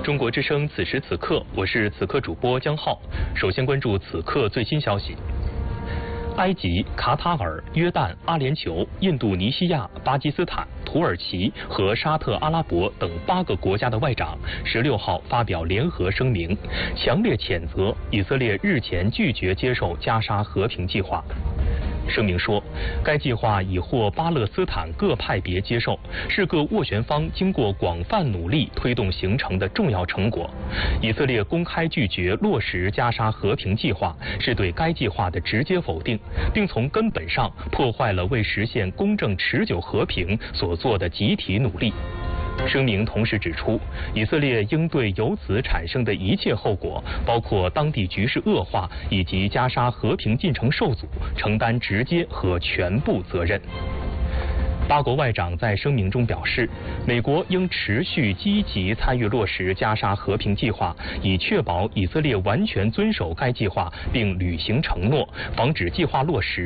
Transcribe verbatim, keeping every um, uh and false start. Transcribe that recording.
中国之声此时此刻，我是此刻主播江浩。首先关注此刻最新消息。埃及、卡塔尔、约旦、阿联酋、印度尼西亚、巴基斯坦、土耳其和沙特阿拉伯等八个国家的外长十六号发表联合声明，强烈谴责以色列日前拒绝接受加沙和平计划。声明说，该计划已获巴勒斯坦各派别接受，是各斡旋方经过广泛努力推动形成的重要成果。以色列公开拒绝落实加沙和平计划，是对该计划的直接否定，并从根本上破坏了为实现公正持久和平所做的集体努力。声明同时指出，以色列应对由此产生的一切后果，包括当地局势恶化以及加沙和平进程受阻，承担直接和全部责任。八国外长在声明中表示，美国应持续积极参与落实加沙和平计划，以确保以色列完全遵守该计划并履行承诺，防止计划落实